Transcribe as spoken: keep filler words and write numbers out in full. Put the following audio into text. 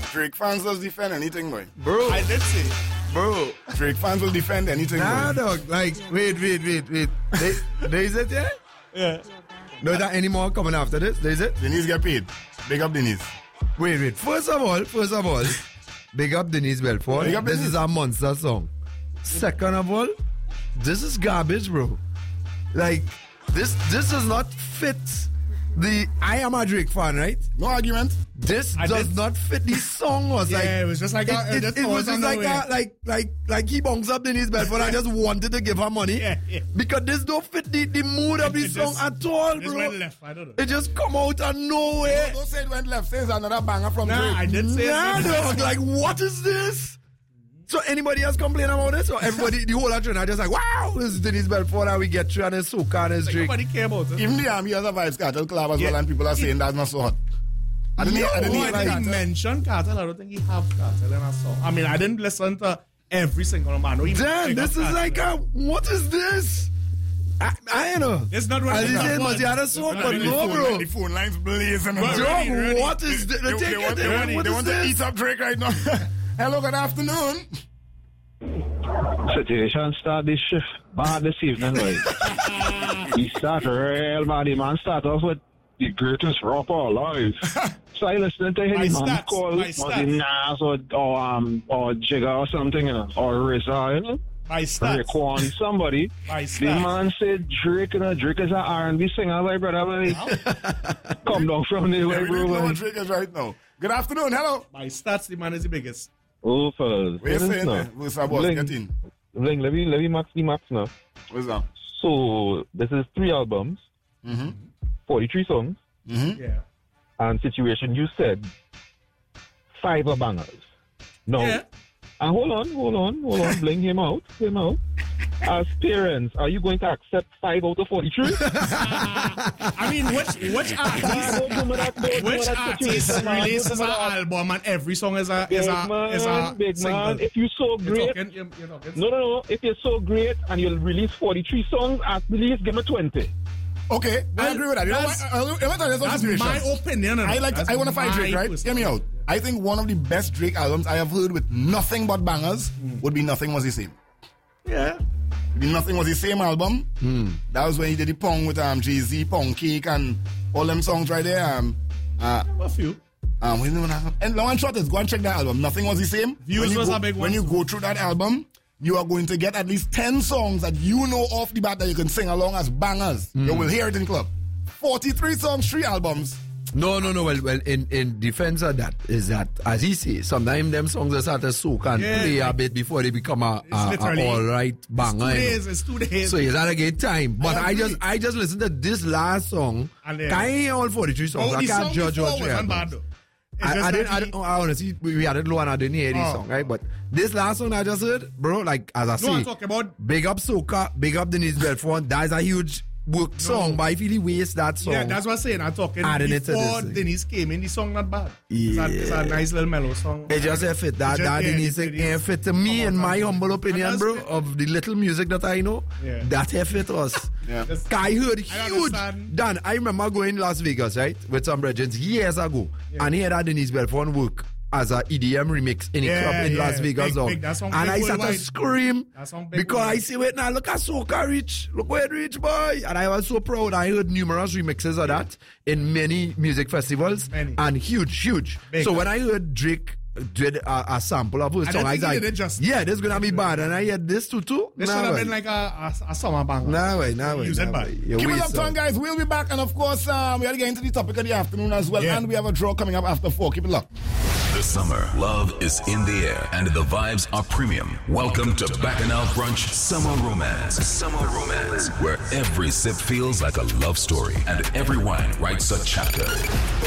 Drake fans will defend anything, boy. Bro. I did say. Bro. Drake fans will defend anything, Nah, boy. dog. Like, wait, wait, wait, wait. There, there is it, yeah? Yeah. No, that any more coming after this? There is it? Denise get paid. Big up Denise. Wait, wait. First of all, first of all, big up Denise Belfort. Big up This Denise. is a monster song. Second of all, this is garbage, bro. Like, this this does not fit the... I am a Drake fan, right? No argument. This I does did- not fit the song. Was Yeah, like, it was just like it, a- it, just it was always just on the like way. a, like like like he bongs up Denise Belfort. I just wanted to give her money Yeah, yeah. because this don't fit the, the mood of the It song just- at all, Just bro. went left. I don't know. It just come out of nowhere. Don't say it went left. Say it's another banger from Nah, Drake. I did say Nah, it. dog. Like, what is this? So anybody else complain about this? Or everybody, the whole country, are just like, wow, this is Denise Belfort and we get through and it's Soca and it's Like, Drake. nobody care about it. Even the Army has a Vibes Cartel collab as Yeah. well, and people are saying that's not so hot. I didn't, I didn't No, hear I think like, he mentioned Cartel. I don't think he have Cartel in a song. I mean, I didn't listen to every single man. I know he Damn, pick this up is Cartel. like a, what is this? I, I don't know. It's not what I it's didn't say it not. must be other song, It's but not the, no, phone, bro. the phone lines blazing. Well, and- Dog, ready, ready. what is this? They, Take they, it, want, they, what want, they is want to this? eat up Drake right now. Hello, good afternoon. Situation start this shift bad this evening, like. He start real bad. The man start off with the greatest rapper alive. So I listening to him, My man stats, call my was it stats. Nas or, or, um, or Jigga or something, you know, or R Z A, you know? My stats. Raekwon, somebody. My The stats. man said Drake, you know, Drake is an R and B singer, like, brother, like. Come down from the Yeah, way, we bro. don't know what Like. Drake is right now. Good afternoon. Hello. My stats, the man is the biggest. Oh, fellas. What you saying now? there? What's our boss? Ling, Get in. Ling, let me, let me max the max now. What's up? So, this is three albums, Mm-hmm. forty-three songs, Mm-hmm. Yeah. and Situation, you said five are bangers. No. Yeah. And hold on, hold on, hold on, bring him out, him out. As parents, are you going to accept five out of forty-three? I mean, which which artist which artist releases an album and every song is a Big is a man, is a big single? man, if you're so You're great, talking, you're, you're talking. no, no, no, if you're so great and you'll release forty-three songs, at least give me twenty. Okay, I Well, agree with that. You know that's- what? I- I- let me tell you some That's situation. my opinion. I like. That's I want to fight my Drake, right? personal- Hear me out. I think one of the best Drake albums I have heard with nothing but bangers would be Nothing Was the Same. Yeah. The Nothing Was the Same album. That was when he did the Pong with um Jay-Z, Pong Cake, and all them songs right there. Um, uh, A few. um, what's the name of that? And long and short is go and check that album. Nothing Was the Same. Views when you was go, a big one When you too. go through that album, you are going to get at least ten songs that you know off the bat that you can sing along as bangers. You will hear it in club. forty-three songs, three albums. No, no, no. Well, well, in, in defense of that is that, as he says, sometimes them songs are start to soak and Yeah, play a like- bit before they become a, It's a, a literally- all right banger. Two you know. days. It's two days. So you gotta get time. But I, agree. just I just listened to this last song. And then- I ain't all forty-three songs. Oh, I the can't song judge before what wasn't bad though. It's I, just I that didn't. I, he- didn't I honestly, we we had it low and I didn't hear this Oh. song, right? But this last song I just heard, bro, like as I No, say, I'm talking about. big up Soca, big up Denise Belfort. That is a huge work song, but I feel he waste that song. Yeah, that's what I'm saying. I'm talking Adding it to before this thing. Denise came in. The song not bad. It's, a, it's a Yeah. nice little mellow song. It just a fit. That It just- that yeah, Denise it- it ain't is. fit to me, in Come on, my come on. humble opinion, And bro, that's- of the little music that I know. Yeah. That he fit us. Yeah. Just- I heard I huge. understand. Dan, I remember going to Las Vegas, right, with some brethren years ago, Yeah. and he had that Denise Belfort work as a E D M remix in a Yeah, club in yeah. Las Vegas. Big, dog. big. That song And big I started to worldwide. scream That song big because I worldwide. see, wait now, look at Soca Rich. Look where it reach, boy. And I was so proud. I heard numerous remixes of that in many music festivals. Many. And huge, huge. Big. So when I heard Drake did a, a sample of his I song, don't I was think he like, did it justice. yeah, this is going to be bad. And I heard this too, too. This Nah, should have way. been like a, a, a summer banger. Nah, way, nah, way. Use it nah, back. way. You Keep it waste up, song. time, guys. We'll be back, and of course, um, we are getting to the topic of the afternoon as well. Yeah. And we have a draw coming up after four. Keep it locked. The summer, love is in the air, and the vibes are premium. Welcome to Bacchanal Brunch Summer Romance. Summer Romance, where every sip feels like a love story, and every wine writes a chapter.